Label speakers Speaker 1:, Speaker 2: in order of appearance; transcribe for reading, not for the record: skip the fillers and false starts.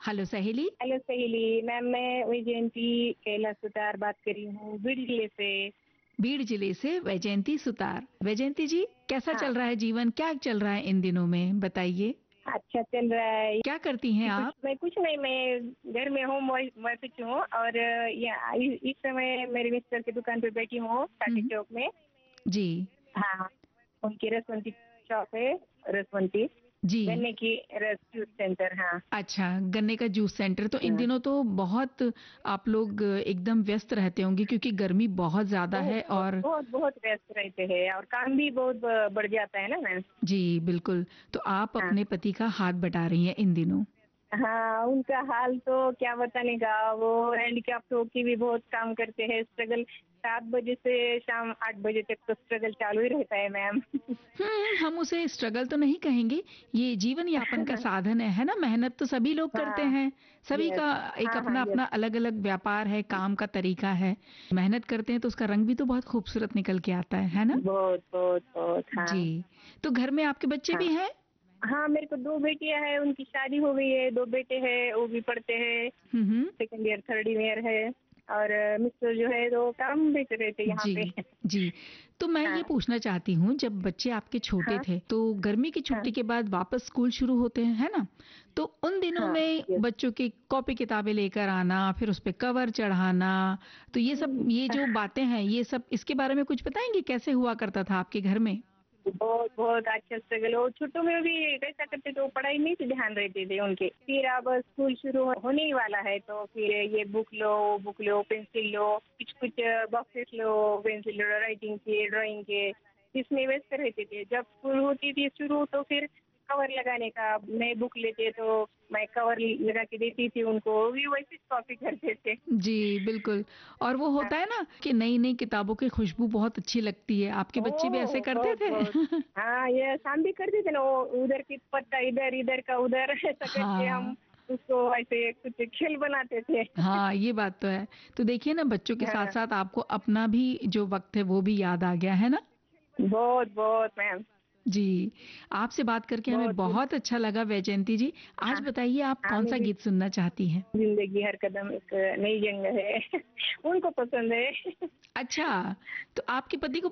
Speaker 1: Hello सहेली।
Speaker 2: Hello सहेली ma'am, मैं वैजयंती कैलाश सुतार बात कर रही हूँ बीड़ जिले से।
Speaker 1: बीड़ जिले से वैजयंती सुतार। वैजयंती जी, कैसा
Speaker 2: हाँ,
Speaker 1: चल रहा है जीवन, क्या चल रहा है इन दिनों में, बताइए।
Speaker 2: अच्छा चल रहा है।
Speaker 1: क्या करती हैं आप?
Speaker 2: कुछ नहीं, मैं घर में हूँ, वर्किंग हूँ और इस समय मेरे मिस्टर की दुकान पे बैठी हूँ टाटी
Speaker 1: हम्म,
Speaker 2: चौक में।
Speaker 1: जी
Speaker 2: हाँ, उनकी रसवंती शॉप है, रसवंती
Speaker 1: जी।
Speaker 2: गन्ने की रस जूस सेंटर। हाँ
Speaker 1: अच्छा, गन्ने का जूस सेंटर। तो इन
Speaker 2: हाँ,
Speaker 1: दिनों तो बहुत आप लोग एकदम व्यस्त रहते होंगे क्योंकि गर्मी बहुत ज्यादा
Speaker 2: बहुत
Speaker 1: है।
Speaker 2: बहुत
Speaker 1: और
Speaker 2: बहुत बहुत व्यस्त रहते हैं और काम भी बहुत बढ़ जाता है ना मैम।
Speaker 1: जी बिल्कुल। तो आप
Speaker 2: हाँ
Speaker 1: अपने पति का हाथ बटा रही हैं इन दिनों।
Speaker 2: हाँ, उनका हाल तो क्या बताने का। वो हैंडीकैप्ट होके भी बहुत काम करते हैं, स्ट्रगल 7 बजे से शाम 8 बजे तक तो स्ट्रगल चालू ही रहता है मैम।
Speaker 1: हम उसे स्ट्रगल तो नहीं कहेंगे, ये जीवन यापन का साधन है ना। मेहनत तो सभी लोग करते
Speaker 2: हाँ,
Speaker 1: हैं, सभी
Speaker 2: यस,
Speaker 1: का एक
Speaker 2: हाँ हाँ,
Speaker 1: अपना
Speaker 2: यस,
Speaker 1: अपना अलग अलग व्यापार है, काम का तरीका है। मेहनत करते हैं तो उसका रंग भी तो बहुत खूबसूरत निकल के आता है ना।
Speaker 2: बहुत बहुत बहुत।
Speaker 1: जी।
Speaker 2: हाँ
Speaker 1: तो घर में आपके बच्चे
Speaker 2: हाँ
Speaker 1: भी हैं?
Speaker 2: हाँ, मेरे को 2 बेटियां हैं, उनकी शादी हो गई है, 2 बेटे हैं, वो भी पढ़ते हैं,
Speaker 1: हम्म।
Speaker 2: सेकंड ईयर थर्ड ईयर है। और मिस्टर जो है तो काम बेच रहे थे यहाँ
Speaker 1: जी
Speaker 2: पे।
Speaker 1: जी। तो मैं ये
Speaker 2: हाँ
Speaker 1: पूछना चाहती हूँ, जब बच्चे आपके छोटे
Speaker 2: हाँ
Speaker 1: थे तो गर्मी की
Speaker 2: हाँ
Speaker 1: छुट्टी के बाद वापस स्कूल शुरू होते हैं, है ना। तो उन दिनों
Speaker 2: हाँ,
Speaker 1: में
Speaker 2: यस।
Speaker 1: बच्चों की कॉपी किताबें लेकर आना, फिर उस पे कवर चढ़ाना, तो ये सब, ये जो बातें हैं, ये सब इसके बारे में कुछ बताएंगे, कैसे हुआ करता था आपके घर में?
Speaker 2: बहुत बहुत अच्छा स्ट्रगल। वो छोटों में भी कैसा करते थे, वो पढ़ाई में से ध्यान रहते थे उनके। फिर अब स्कूल शुरू होने ही वाला है तो फिर ये बुक लो, पेंसिल लो, कुछ कुछ बॉक्सेस लो, पेंसिल लो, राइटिंग के, ड्राइंग के, इसमें व्यस्त रहते थे। जब स्कूल होती थी शुरू तो फिर कवर लगाने का, नए बुक लेते तो मैं कवर लगा के देती थी उनको, वो भी वैसे कॉपी करते थे।
Speaker 1: जी बिल्कुल। और वो
Speaker 2: हाँ,
Speaker 1: होता है ना कि नई नई किताबों की खुशबू बहुत अच्छी लगती है, आपके बच्चे भी ऐसे
Speaker 2: ओह
Speaker 1: करते
Speaker 2: बहुत बहुत।
Speaker 1: थे?
Speaker 2: हाँ, ये शाम भी करते थे ना, वो उधर की पत्ता इधर, इधर का उधर, ऐसा करके हम
Speaker 1: हाँ
Speaker 2: उसको ऐसे कुछ खेल बनाते थे।
Speaker 1: हाँ, ये बात तो है। तो देखिए ना, बच्चों के साथ
Speaker 2: हाँ,
Speaker 1: साथ आपको अपना भी जो वक्त है वो भी याद आ गया है ना।
Speaker 2: बहुत बहुत मैम,
Speaker 1: जी। आपसे बात करके हमें
Speaker 2: बहुत
Speaker 1: बहुत अच्छा लगा वैजयंती जी। आज
Speaker 2: हाँ,
Speaker 1: बताइए, आप कौन
Speaker 2: हमें
Speaker 1: सा
Speaker 2: भी।
Speaker 1: गीत सुनना चाहती हैं?
Speaker 2: जिंदगी हर कदम एक नई जंग है। उनको पसंद है।
Speaker 1: अच्छा, तो आपके पति को